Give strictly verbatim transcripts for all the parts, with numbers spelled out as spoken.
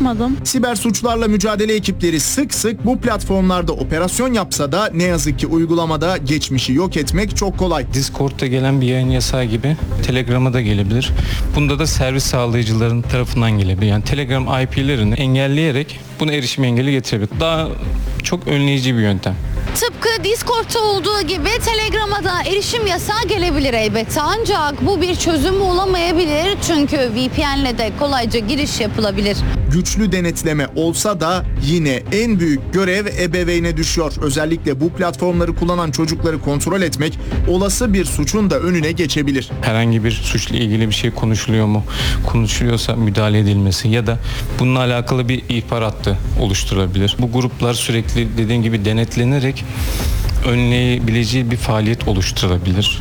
yapmadım. Siber suçlarla mücadele ekipleri sık sık bu platformlarda operasyon yapsa da ne yazık ki uygulamada geçmişi yok etmek çok kolay. Discord'da gelen bir yayın yasağı gibi Telegram'a da gelebilir. Bunda da servis sağlayıcıların tarafından gelebilir. Yani Telegram I P'lerini engelleyerek buna erişim engeli getirebilir. Daha çok önleyici bir yöntem. Tıpkı Discord'ta olduğu gibi Telegram'a da erişim yasağı gelebilir elbette. Ancak bu bir çözüm olamayabilir. Çünkü V P N'le de kolayca giriş yapılabilir. Güçlü denetleme olsa da yine en büyük görev ebeveyne düşüyor. Özellikle bu platformları kullanan çocukları kontrol etmek olası bir suçun da önüne geçebilir. Herhangi bir suçla ilgili bir şey konuşuluyor mu? Konuşuluyorsa müdahale edilmesi ya da bununla alakalı bir ihbar hattı oluşturulabilir. Bu gruplar sürekli dediğim gibi denetlenerek önleyebileceği bir faaliyet oluşturulabilir.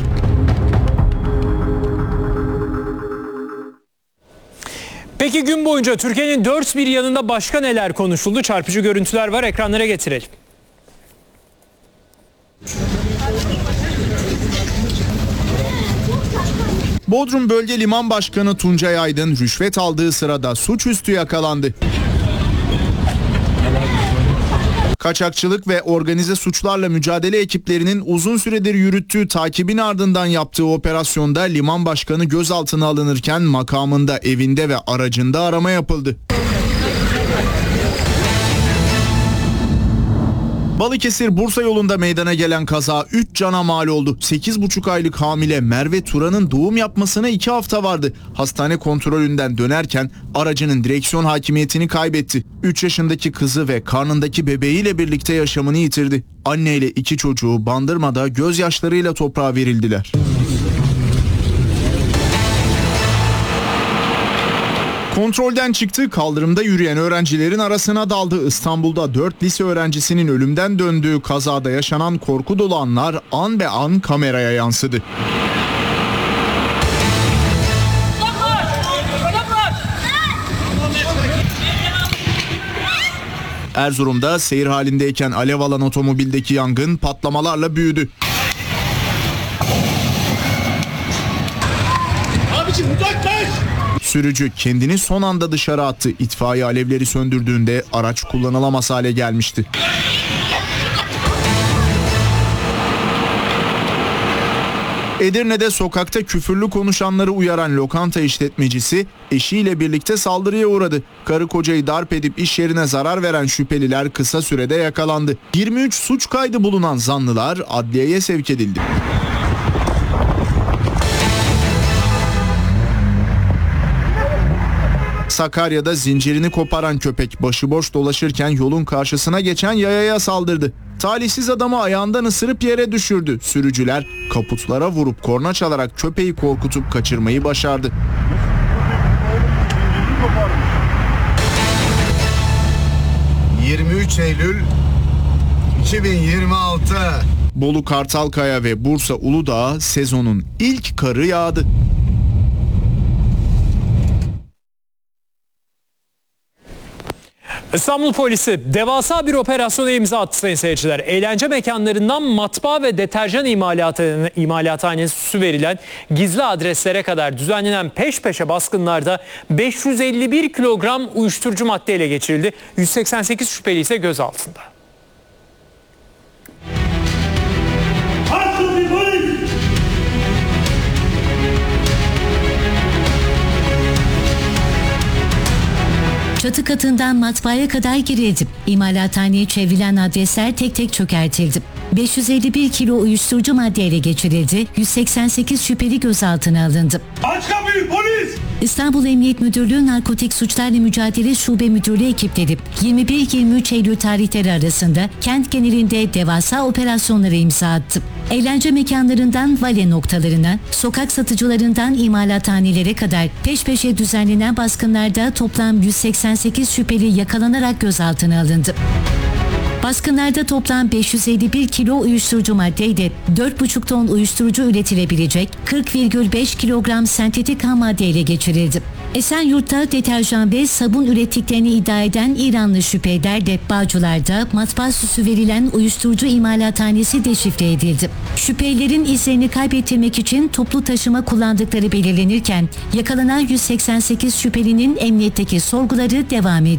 Peki gün boyunca Türkiye'nin dört bir yanında başka neler konuşuldu? Çarpıcı görüntüler var, ekranlara getirelim. Bodrum Bölge Liman Başkanı Tuncay Aydın rüşvet aldığı sırada suçüstü yakalandı. Kaçakçılık ve organize suçlarla mücadele ekiplerinin uzun süredir yürüttüğü takibin ardından yaptığı operasyonda liman başkanı gözaltına alınırken makamında, evinde ve aracında arama yapıldı. Balıkesir Bursa yolunda meydana gelen kaza üç cana mal oldu. sekiz buçuk aylık hamile Merve Turan'ın doğum yapmasına iki hafta vardı. Hastane kontrolünden dönerken aracının direksiyon hakimiyetini kaybetti. üç yaşındaki kızı ve karnındaki bebeğiyle birlikte yaşamını yitirdi. Anne ile iki çocuğu Bandırma'da gözyaşlarıyla toprağa verildiler. Kontrolden çıktı, kaldırımda yürüyen öğrencilerin arasına daldı. İstanbul'da dört lise öğrencisinin ölümden döndüğü kazada yaşanan korku dolu anlar an be an kameraya yansıdı. Erzurum'da seyir halindeyken alev alan otomobildeki yangın patlamalarla büyüdü. Abiciğim uzaklaş! Sürücü kendini son anda dışarı attı. İtfaiye alevleri söndürdüğünde araç kullanılamaz hale gelmişti. Edirne'de sokakta küfürlü konuşanları uyaran lokanta işletmecisi eşiyle birlikte saldırıya uğradı. Karı kocayı darp edip iş yerine zarar veren şüpheliler kısa sürede yakalandı. yirmi üç suç kaydı bulunan zanlılar adliyeye sevk edildi. Sakarya'da zincirini koparan köpek başıboş dolaşırken yolun karşısına geçen yayaya saldırdı. Talihsiz adamı ayağından ısırıp yere düşürdü. Sürücüler kaputlara vurup korna çalarak köpeği korkutup kaçırmayı başardı. yirmi üç Eylül iki bin yirmi altı. Bolu Kartalkaya ve Bursa Uludağ'a sezonun ilk karı yağdı. İstanbul polisi devasa bir operasyona imza attı sayın seyirciler. Eğlence mekanlarından matbaa ve deterjan imalatı, imalathanesi süsü verilen gizli adreslere kadar düzenlenen peş peşe baskınlarda beş yüz elli bir kilogram uyuşturucu madde ele geçirildi. yüz seksen sekiz şüpheli ise gözaltında. Çatı katından matbaaya kadar girildi. İmalathaneye çevrilen adresler tek tek çökertildi. beş yüz elli bir kilo uyuşturucu madde ele geçirildi. yüz seksen sekiz şüpheli gözaltına alındı. Aç kapıyı polis! İstanbul Emniyet Müdürlüğü Narkotik Suçlarla Mücadele Şube Müdürlüğü ekipleri yirmi bir yirmi üç Eylül tarihleri arasında kent genelinde devasa operasyonlara imza attı. Eğlence mekanlarından vale noktalarına, sokak satıcılarından imalathanelere kadar peş peşe düzenlenen baskınlarda toplam yüz seksen sekiz şüpheli yakalanarak gözaltına alındı. Baskınlarda toplam beş yüz elli bir kilo uyuşturucu maddeyle dört buçuk ton uyuşturucu üretilebilecek kırk virgül beş kilogram sentetik ham madde ele geçirildi. Esenyurt'ta deterjan ve sabun ürettiklerini iddia eden İranlı şüpheliler de Bağcılar'da matbaa süsü verilen uyuşturucu imalathanesi deşifre edildi. Şüphelilerin izlerini kaybettirmek için toplu taşıma kullandıkları belirlenirken yakalanan yüz seksen sekiz şüphelinin emniyetteki sorguları devam ediyor.